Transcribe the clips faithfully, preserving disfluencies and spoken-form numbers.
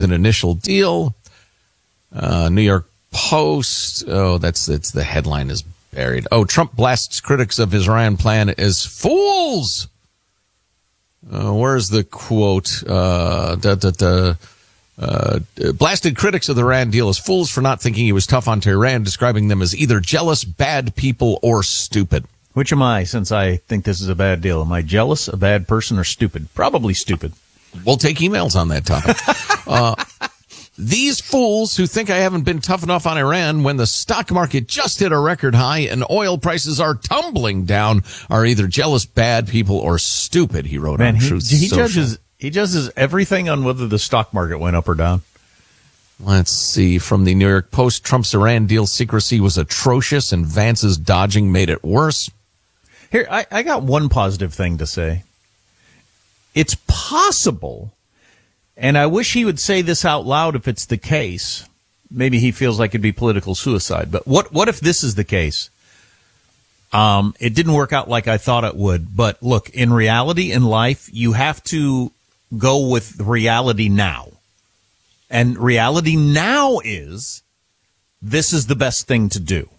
an initial deal. Uh, New York Post. Oh, that's, that's the headline is buried. Oh, Trump blasts critics of his Iran plan as fools. Uh, where's the quote? Uh, da, da, da, uh, blasted critics of the Iran deal as fools for not thinking he was tough on Tehran, describing them as either jealous, bad people, or stupid. Which am I, since I think this is a bad deal? Am I jealous, a bad person, or stupid? Probably stupid. We'll take emails on that topic. uh, These fools who think I haven't been tough enough on Iran when the stock market just hit a record high and oil prices are tumbling down are either jealous, bad people, or stupid, he wrote Man, on he, Truth he Social. judges he judges everything on whether the stock market went up or down. Let's see. From the New York Post, Trump's Iran deal secrecy was atrocious and Vance's dodging made it worse. Here, I, I got one positive thing to say. It's possible, and I wish he would say this out loud if it's the case. Maybe he feels like it'd be political suicide. But what what if this is the case? Um, it didn't work out like I thought it would. But look, in reality, in life, you have to go with reality now. And reality now is this is the best thing to do.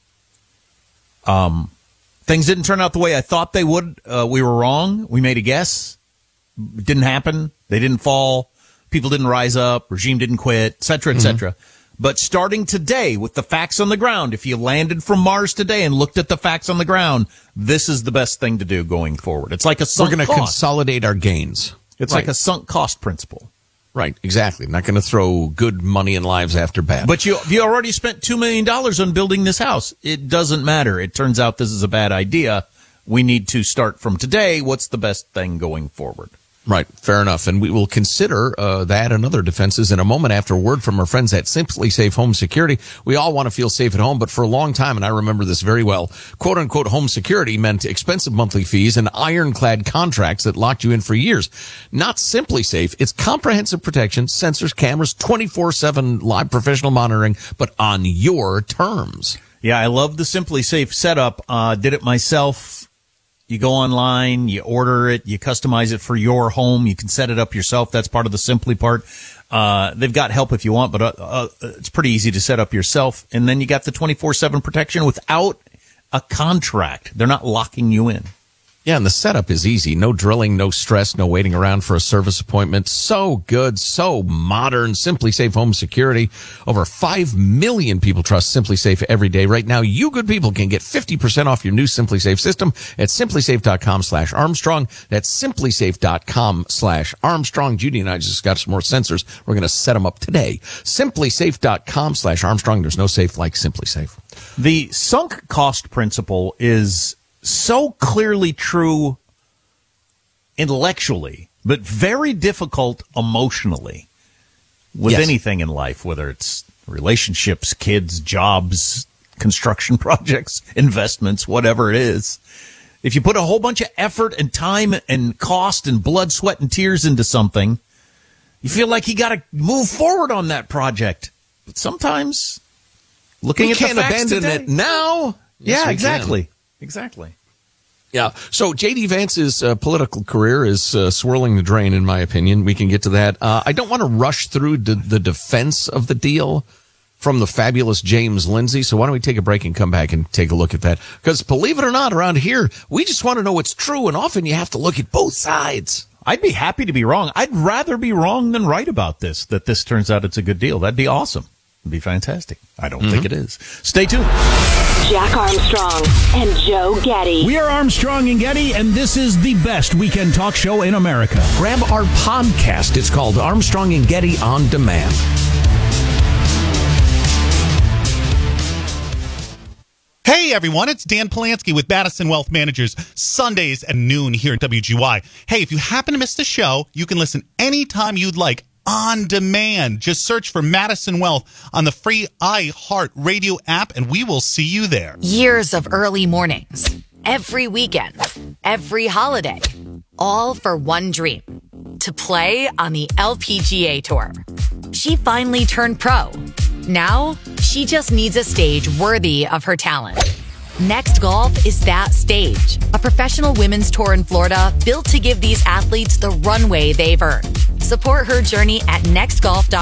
Um, things didn't turn out the way I thought they would. Uh, we were wrong. We made a guess. It didn't happen. They didn't fall. People didn't rise up. Regime didn't quit, et cetera, et cetera. Mm-hmm. But starting today with the facts on the ground, if you landed from Mars today and looked at the facts on the ground, this is the best thing to do going forward. It's like a sunk We're going to cost. consolidate our gains. It's right. like a sunk cost principle. Right, exactly. Not going to throw good money and lives after bad. But you you already spent two million dollars on building this house. It doesn't matter. It turns out this is a bad idea. We need to start from today. What's the best thing going forward? Right, fair enough. And we will consider uh, that and other defenses in a moment after a word from our friends at Simply Safe Home Security. We all want to feel safe at home, but for a long time, and I remember this very well, quote-unquote home security meant expensive monthly fees and ironclad contracts that locked you in for years. Not Simply Safe. It's comprehensive protection, sensors, cameras, twenty-four seven live professional monitoring, but on your terms. Yeah, I love the Simply Safe setup. Uh, did it myself. You go online, you order it, you customize it for your home. You can set it up yourself. That's part of the Simply part. Uh, they've got help if you want, but uh, uh, it's pretty easy to set up yourself. And then you got the twenty-four seven protection without a contract. They're not locking you in. Yeah, and the setup is easy. No drilling, no stress, no waiting around for a service appointment. So good, so modern. Simply Safe Home Security. Over five million people trust Simply Safe every day. Right now, you good people can get fifty percent off your new Simply Safe system at simplysafe.com slash Armstrong. That's simplysafe.com slash Armstrong. Judy and I just got some more sensors. We're going to set them up today. simplysafe.com slash Armstrong. There's no safe like Simply Safe. The sunk cost principle is so clearly true intellectually, but very difficult emotionally with yes. anything in life, whether it's relationships, kids, jobs, construction projects, investments, whatever it is. If you put a whole bunch of effort and time and cost and blood, sweat, and tears into something, you feel like you got to move forward on that project. But sometimes looking we at can't the facts abandon today, it now. Yeah, Yes, exactly. Can. Exactly. Yeah. So J D. Vance's uh, political career is uh, swirling the drain, in my opinion. We can get to that. Uh, I don't want to rush through d- the defense of the deal from the fabulous James Lindsay. So why don't we take a break and come back and take a look at that? Because believe it or not, around here, we just want to know what's true. And often you have to look at both sides. I'd be happy to be wrong. I'd rather be wrong than right about this, that this turns out it's a good deal. That'd be awesome. It'd be fantastic. I don't mm-hmm. think it is. Stay tuned. Jack Armstrong and Joe Getty. We are Armstrong and Getty, and this is the best weekend talk show in America. Grab our podcast. It's called Armstrong and Getty On Demand. Hey everyone, it's Dan Polanski with Madison Wealth Managers, Sundays at noon here at W G Y. Hey, if you happen to miss the show, you can listen anytime you'd like on demand. Just search for Madison Wealth on the free iHeart Radio app, and we will see you there. Years of early mornings, every weekend, every holiday, all for one dream, to play on the L P G A Tour. She finally turned pro. Now, she just needs a stage worthy of her talent. Next Golf is that stage, a professional women's tour in Florida built to give these athletes the runway they've earned. Support her journey at next golf dot